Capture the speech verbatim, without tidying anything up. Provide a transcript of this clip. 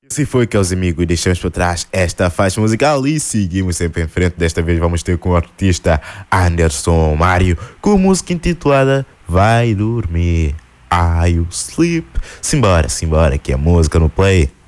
Se foi, meus amigos, deixamos para trás esta faixa musical e seguimos sempre em frente. Desta vez vamos ter com o artista Anderson Mário com a música intitulada Vai Dormir, I'll Sleep. Simbora, simbora, que é música no play.